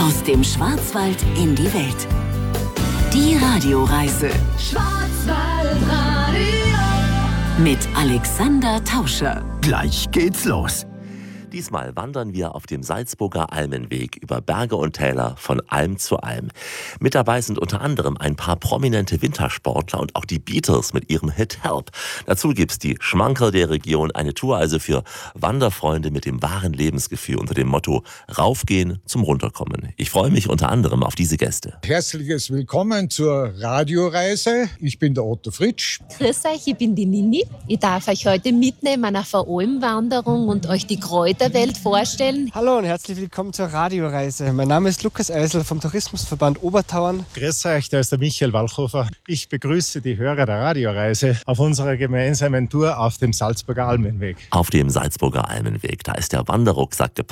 Aus dem Schwarzwald in die Welt. Die Radioreise. Schwarzwaldradio. Mit Alexander Tauscher. Gleich geht's los. Diesmal wandern wir auf dem Salzburger Almenweg über Berge und Täler von Alm zu Alm. Mit dabei sind unter anderem ein paar prominente Wintersportler und auch die Beatles mit ihrem Hit Help. Dazu gibt's die Schmankerl der Region, eine Tour also für Wanderfreunde mit dem wahren Lebensgefühl unter dem Motto Raufgehen zum Runterkommen. Ich freue mich unter anderem auf diese Gäste. Herzliches Willkommen zur Radioreise. Ich bin der Otto Fritsch. Grüß euch, ich bin die Nini. Ich darf euch heute mitnehmen auf eine Almwanderung und euch die Kräuterwelt vorstellen. Hallo und herzlich willkommen zur Radioreise. Mein Name ist Lukas Eisel vom Tourismusverband Obertauern. Grüß euch, da ist der Michael Walchhofer. Ich begrüße die Hörer der Radioreise auf unserer gemeinsamen Tour auf dem Salzburger Almenweg. Auf dem Salzburger Almenweg, da ist der Wanderrucksack gepackt.